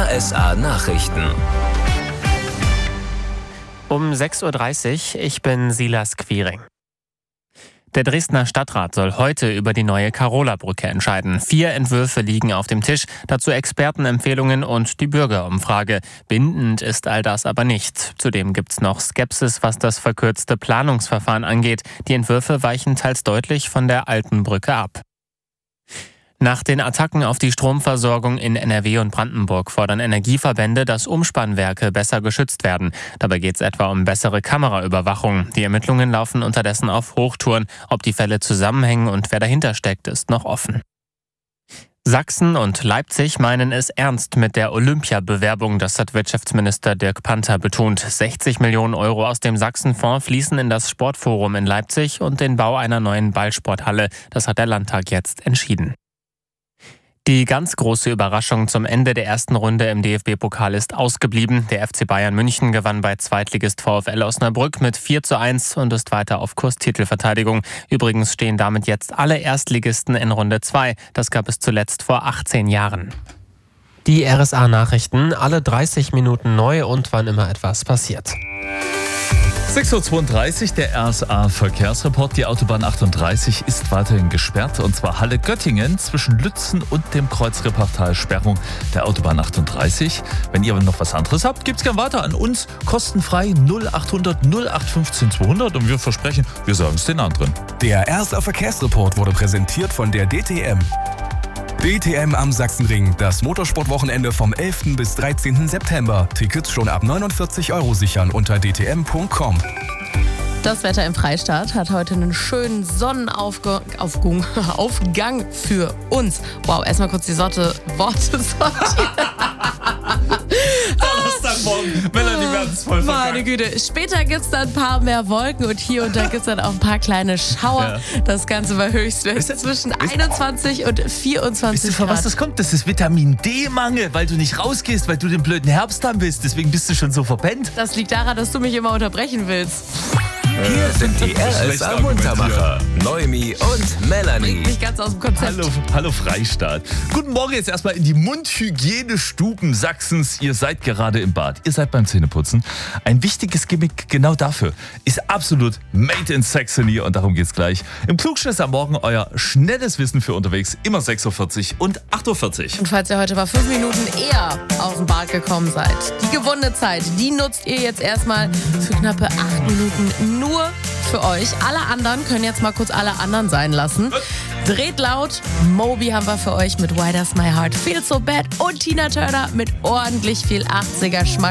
RSA Nachrichten. Um 6.30 Uhr, ich bin Silas Quiring. Der Dresdner Stadtrat soll heute über die neue Karola-Brücke entscheiden. 4 Entwürfe liegen auf dem Tisch, dazu Expertenempfehlungen und die Bürgerumfrage. Bindend ist all das aber nicht. Zudem gibt's noch Skepsis, was das verkürzte Planungsverfahren angeht. Die Entwürfe weichen teils deutlich von der alten Brücke ab. Nach den Attacken auf die Stromversorgung in NRW und Brandenburg fordern Energieverbände, dass Umspannwerke besser geschützt werden. Dabei geht es etwa um bessere Kameraüberwachung. Die Ermittlungen laufen unterdessen auf Hochtouren. Ob die Fälle zusammenhängen und wer dahinter steckt, ist noch offen. Sachsen und Leipzig meinen es ernst mit der Olympiabewerbung, das hat Wirtschaftsminister Dirk Panther betont. 60 Millionen Euro aus dem Sachsenfonds fließen in das Sportforum in Leipzig und den Bau einer neuen Ballsporthalle. Das hat der Landtag jetzt entschieden. Die ganz große Überraschung zum Ende der ersten Runde im DFB-Pokal ist ausgeblieben. Der FC Bayern München gewann bei Zweitligist VfL Osnabrück mit 4:1 und ist weiter auf Kurs Titelverteidigung. Übrigens stehen damit jetzt alle Erstligisten in Runde 2. Das gab es zuletzt vor 18 Jahren. Die RSA-Nachrichten, alle 30 Minuten neu und wann immer etwas passiert. 6.32 Uhr, der RSA-Verkehrsreport. Die Autobahn 38 ist weiterhin gesperrt, und zwar Halle-Göttingen zwischen Lützen und dem Kreuz Reppartal. Sperrung der Autobahn 38. Wenn ihr noch was anderes habt, gibt's gern weiter an uns. Kostenfrei 0800 0815 200 und wir versprechen, wir sagen es den anderen. Der RSA-Verkehrsreport wurde präsentiert von der DTM. DTM am Sachsenring, das Motorsportwochenende vom 11. bis 13. September. Tickets schon ab 49 € sichern unter dtm.com. Das Wetter im Freistaat hat heute einen schönen Sonnenaufgang für uns. Wow, erstmal kurz die Worte sortieren. Donnerstagmorgen, Melanie Mertens voll vergangen. Meine Güte, später gibt es dann ein paar mehr Wolken und hier und da gibt es dann auch ein paar kleine Schauer. Ja. Das Ganze bei Höchstwert zwischen 21 und 24 Grad. Von was das kommt? Das ist Vitamin D-Mangel, weil du nicht rausgehst, weil du den blöden Herbst haben willst. Deswegen bist du schon so verpennt. Das liegt daran, dass du mich immer unterbrechen willst. Hier sind die RSA-Muntermacher, Noemi und Melanie. Bringt mich ganz aus dem Konzept. Hallo Freistaat. Guten Morgen jetzt erstmal in die Mundhygienestuben Sachsens. Ihr seid gerade im Bad, ihr seid beim Zähneputzen. Ein wichtiges Gimmick genau dafür ist absolut made in Saxony und darum geht's gleich. Im Klugschiss am Morgen euer schnelles Wissen für unterwegs, immer 6.40 Uhr und 8.40 Uhr. Und falls ihr heute mal 5 Minuten eher aus dem Bad gekommen seid, die gewonnene Zeit, die nutzt ihr jetzt erstmal für knappe 8 Minuten nur für euch. Alle anderen können jetzt mal kurz alle anderen sein lassen. Dreht laut. Moby haben wir für euch mit Why Does My Heart Feel So Bad und Tina Turner mit ordentlich viel 80er Schmack.